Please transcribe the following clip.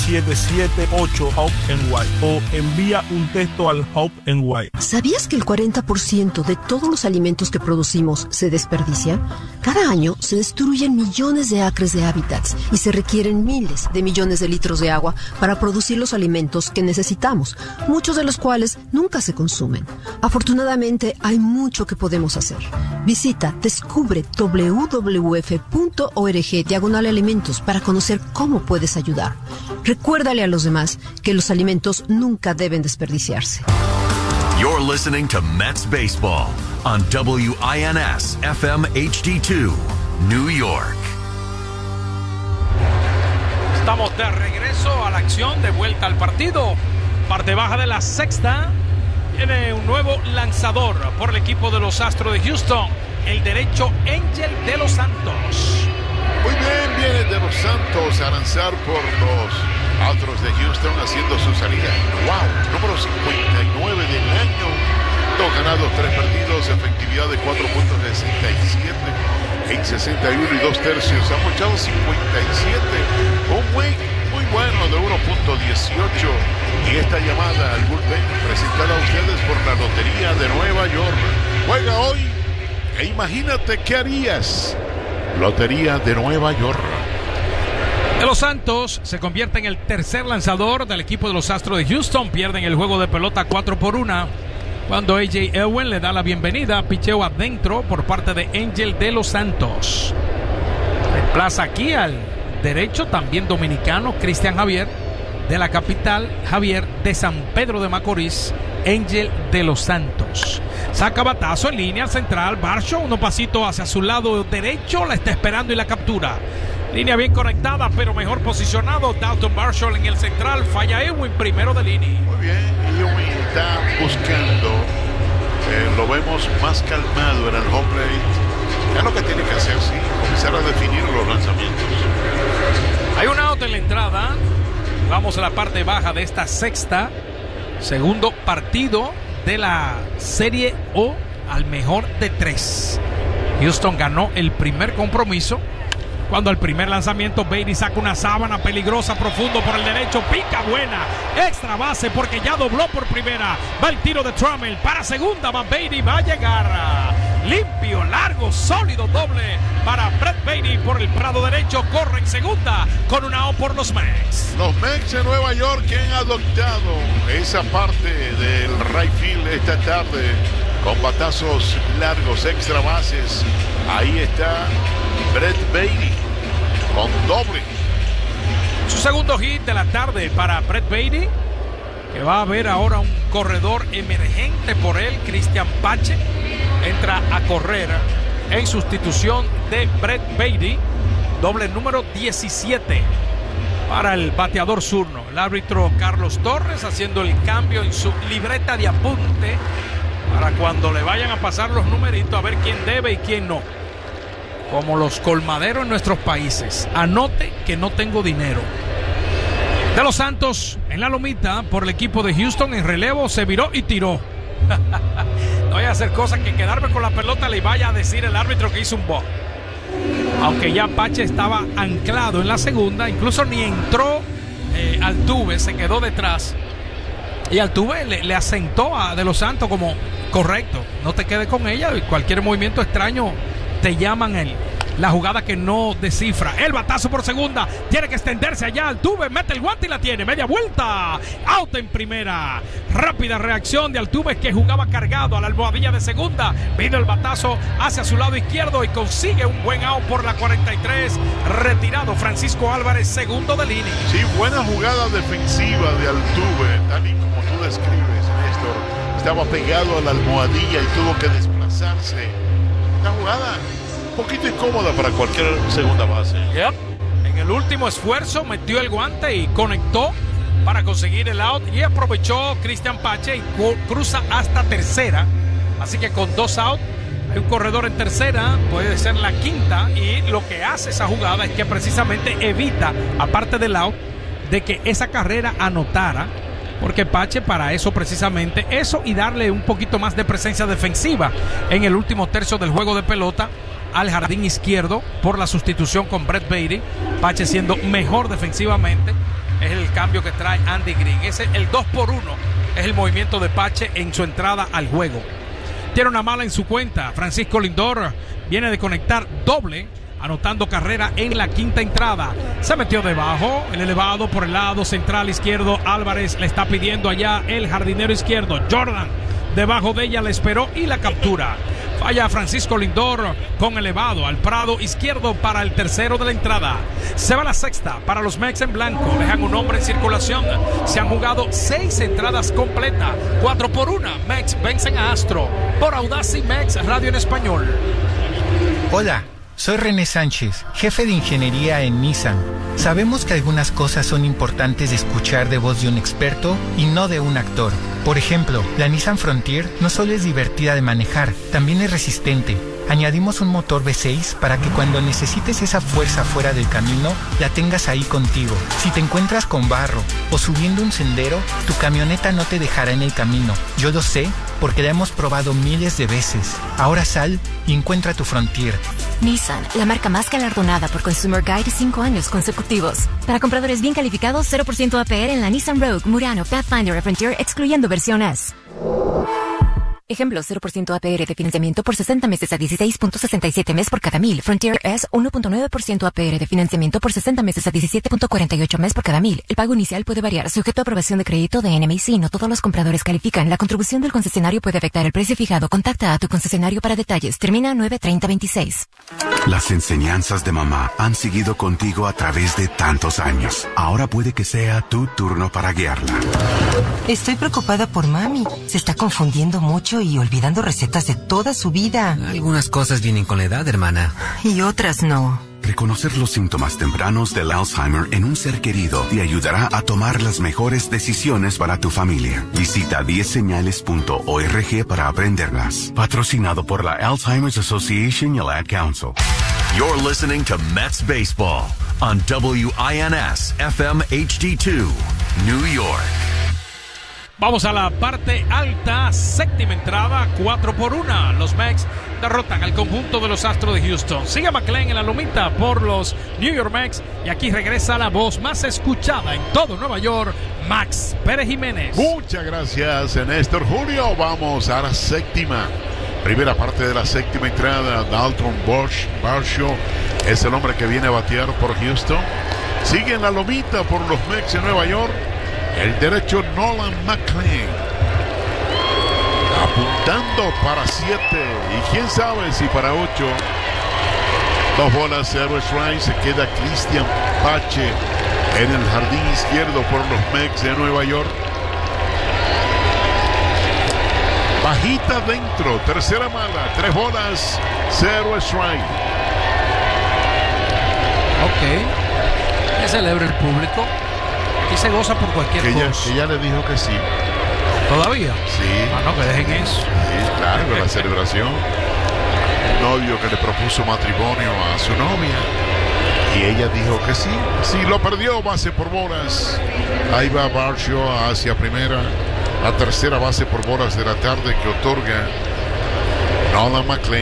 1-877-8-HOPE-NY o envía un texto al HOPE-NY. ¿Sabías que el 40% de todos los alimentos que producimos se desperdicia? Cada año se destruyen millones de acres de hábitats y se requieren miles de millones de litros de agua para producir los alimentos que necesitamos, muchos de los cuales nunca se consumen. Afortunadamente, hay mucho que podemos hacer. Visita Descubre www.org/alimentos para conocer cómo puedes ayudar. Recuérdale a los demás que los alimentos nunca deben desperdiciarse. You're listening to Mets Baseball on WINS FM HD2, New York. Estamos de regreso a la acción, de vuelta al partido. Parte baja de la sexta. Tiene un nuevo lanzador por el equipo de los Astros de Houston, el derecho Angel de los Santos. Muy bien, viene de los Santos a lanzar por los Astros de Houston, haciendo su salida. ¡Wow! Número 59 del año. 2 ganados, 3 perdidos, efectividad de 4.67 en 61 y 2 tercios. Ha mochado 57. Un muy bueno de 1.18. Y esta llamada al bullpen presentada a ustedes por la Lotería de Nueva York. Juega hoy e imagínate qué harías. Lotería de Nueva York. De los Santos se convierte en el tercer lanzador del equipo de los Astros de Houston. Pierden el juego de pelota 4-1 cuando A.J. Ewen le da la bienvenida. Picheo adentro por parte de Angel de los Santos. Reemplaza aquí al derecho, también dominicano, Cristian Javier, de la capital, Javier de San Pedro de Macorís, Angel de los Santos. Saca batazo en línea central. Varsho, unos pasitos hacia su lado derecho, la está esperando y la captura. Línea bien conectada, pero mejor posicionado. Dalton Varsho en el central. Falla Ewing, primero de línea. Muy bien, Ewing está buscando. Lo vemos más calmado en el home plate. ¿Qué es lo que tiene que hacer? Sí, comenzar a definir los lanzamientos. Hay un out en la entrada. Vamos a la parte baja de esta sexta. Segundo partido de la Serie O al mejor de 3. Houston ganó el primer compromiso cuando al primer lanzamiento Beatty saca una sábana peligrosa profundo por el derecho. Pica buena. Extra base porque ya dobló por primera. Va el tiro de Trammell para segunda. Va Beatty, va a llegar. Limpio, largo, sólido, doble para Brett Beatty por el prado derecho. Corre en segunda con una out por los Mets. Los Mets de Nueva York que han adoptado esa parte del right field esta tarde con batazos largos, extra bases. Ahí está Brett Beatty con doble. Su segundo hit de la tarde para Brett Beatty, que va a ver ahora un corredor emergente por él, Cristian Pache. Entra a correr en sustitución de Brett Beatty. Doble número 17 para el bateador zurdo. El árbitro Carlos Torres haciendo el cambio en su libreta de apunte para cuando le vayan a pasar los numeritos a ver quién debe y quién no. Como los colmaderos en nuestros países. Anote que no tengo dinero. De los Santos en la lomita por el equipo de Houston en relevo, se viró y tiró. No voy a hacer cosas que quedarme con la pelota le vaya a decir el árbitro que hizo un walk. Aunque ya Pache estaba anclado en la segunda, incluso ni entró Altuve, se quedó detrás. Y Altuve le asentó a De los Santos como correcto, no te quedes con ella, y cualquier movimiento extraño te llaman la jugada que no descifra. El batazo por segunda, tiene que extenderse allá. Altuve mete el guante y la tiene. Media vuelta, out en primera. Rápida reacción de Altuve, que jugaba cargado a la almohadilla de segunda. Vino el batazo hacia su lado izquierdo y consigue un buen out por la 43. Retirado Francisco Álvarez, segundo de línea. Sí, buena jugada defensiva de Altuve, tal y como tú describes, Néstor. Estaba pegado a la almohadilla y tuvo que desplazarse. Una jugada un poquito incómoda para cualquier segunda base. Yep. En el último esfuerzo metió el guante y conectó para conseguir el out, y aprovechó Cristian Pache y cruza hasta tercera. Así que con 2 outs hay un corredor en tercera, puede ser la quinta, y lo que hace esa jugada es que precisamente evita, aparte del out, de que esa carrera anotara, porque Pache para eso precisamente, eso y darle un poquito más de presencia defensiva en el último tercio del juego de pelota al jardín izquierdo por la sustitución con Brett Beatty. Pache siendo mejor defensivamente es el cambio que trae Andy Green. Ese, el 2-por-1 es el movimiento de Pache en su entrada al juego. Tiene una mala en su cuenta. Francisco Lindor viene de conectar doble, anotando carrera en la quinta entrada. Se metió debajo, el elevado por el lado central izquierdo. Álvarez le está pidiendo allá el jardinero izquierdo. Jordan debajo de ella, le esperó y la captura. Falla Francisco Lindor con elevado al prado izquierdo para el tercero de la entrada. Se va la sexta para los Mex en blanco. Dejan un hombre en circulación. Se han jugado 6 entradas completas. 4-por-1. Mex vencen a Astro. Por Audacy Mex Radio en español. Hola, soy René Sánchez, jefe de ingeniería en Nissan. Sabemos que algunas cosas son importantes de escuchar de voz de un experto y no de un actor. Por ejemplo, la Nissan Frontier no solo es divertida de manejar, también es resistente. Añadimos un motor V6 para que cuando necesites esa fuerza fuera del camino, la tengas ahí contigo. Si te encuentras con barro o subiendo un sendero, tu camioneta no te dejará en el camino. Yo lo sé porque la hemos probado miles de veces. Ahora sal y encuentra tu Frontier. Nissan, la marca más galardonada por Consumer Guide 5 años consecutivos. Para compradores bien calificados, 0% APR en la Nissan Rogue, Murano, Pathfinder y Frontier, excluyendo versión S. Ejemplo, 0% APR de financiamiento por 60 meses a 16.67 mes por cada 1000. Frontier S, 1.9% APR de financiamiento por 60 meses a 17.48 mes por cada 1000. El pago inicial puede variar, sujeto a aprobación de crédito de NMC. No todos los compradores califican. La contribución del concesionario puede afectar el precio fijado. Contacta a tu concesionario para detalles. Termina 9/30/26. Las enseñanzas de mamá han seguido contigo a través de tantos años. Ahora puede que sea tu turno para guiarla. Estoy preocupada por mami. Se está confundiendo mucho y olvidando recetas de toda su vida. Algunas cosas vienen con la edad, hermana. Y otras no. Reconocer los síntomas tempranos del Alzheimer en un ser querido te ayudará a tomar las mejores decisiones para tu familia. Visita 10señales.org para aprenderlas. Patrocinado por la Alzheimer's Association y el Ad Council. You're listening to Mets Baseball on WINS FM HD2, New York. Vamos a la parte alta, séptima entrada, 4-por-1. Los Mets derrotan al conjunto de los Astros de Houston. Sigue McLean en la lomita por los New York Mets. Y aquí regresa la voz más escuchada en todo Nueva York, Max Pérez Jiménez. Muchas gracias, Néstor Julio. Vamos a la séptima. Primera parte de la séptima entrada. Dalton Varsho es el hombre que viene a batear por Houston. Sigue en la lomita por los Mets de Nueva York el derecho Nolan McLean, apuntando para 7 y quién sabe si para 8. 2 bolas, 0 strikes. Se queda Cristian Pache en el jardín izquierdo por los Mets de Nueva York. Bajita dentro, tercera mala, 3 bolas, 0 strike. Ok, que celebre el público. Aquí se goza por cualquier cosa. Ella le dijo que sí. ¿Todavía? Sí. Ah, no, que dejen eso. Sí, claro, con la celebración. Un novio que le propuso matrimonio a su novia. Y ella dijo que sí. Sí, lo perdió, base por bolas. Ahí va Varsho hacia primera. La tercera base por bolas de la tarde que otorga Nolan McLean.